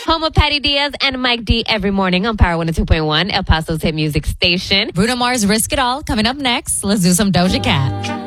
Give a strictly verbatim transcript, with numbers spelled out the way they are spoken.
Home of Patty Diaz and Mike D every morning on Power one oh two point one, El Paso's hit music station. Bruno Mars, Risk It All, coming up next. Let's do some Doja Cat.